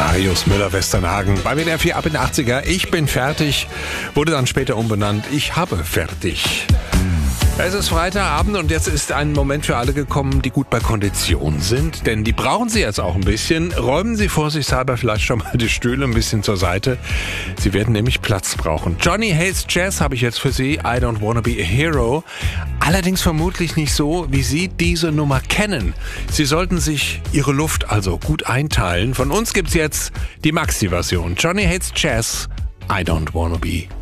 Marius Müller-Westernhagen bei WDR 4 ab in den 80er. Ich bin fertig, wurde dann später umbenannt. Ich habe fertig. Es ist Freitagabend und jetzt ist ein Moment für alle gekommen, die gut bei Kondition sind, denn die brauchen sie jetzt auch ein bisschen. Räumen Sie vorsichtshalber vielleicht schon mal die Stühle ein bisschen zur Seite. Sie werden nämlich Platz brauchen. Johnny Hates Jazz habe ich jetzt für Sie, I Don't Wanna Be a Hero. Allerdings vermutlich nicht so, wie Sie diese Nummer kennen. Sie sollten sich Ihre Luft also gut einteilen. Von uns gibt's jetzt die Maxi-Version. Johnny Hates Jazz, I Don't Wanna Be